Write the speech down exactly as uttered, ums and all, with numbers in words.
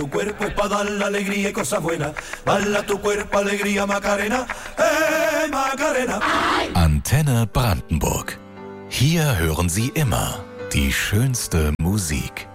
Tu cuerpo es para dar la alegría y cosas buenas. Bala tu cuerpo, alegría, Macarena. Hey, Macarena. Antenne Brandenburg. Hier hören Sie immer die schönste Musik.